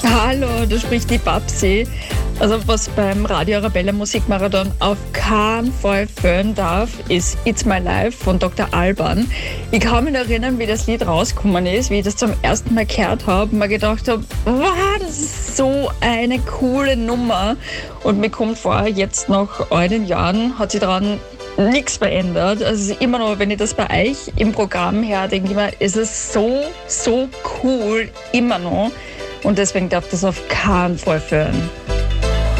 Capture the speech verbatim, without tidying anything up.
Hallo, da spricht die Babsi. Also was beim Radio Arabella Musikmarathon auf keinen Fall fehlen darf, ist It's My Life von Doktor Alban. Ich kann mich noch erinnern, wie das Lied rausgekommen ist, wie ich das zum ersten Mal gehört habe und mir gedacht habe, wow, das ist so eine coole Nummer. Und mir kommt vor, jetzt nach all den Jahren hat sich daran nichts verändert. Also immer noch, wenn ich das bei euch im Programm höre, denke ich mir, es ist so, so cool, immer noch. Und deswegen darf das auf keinen Fall fehlen.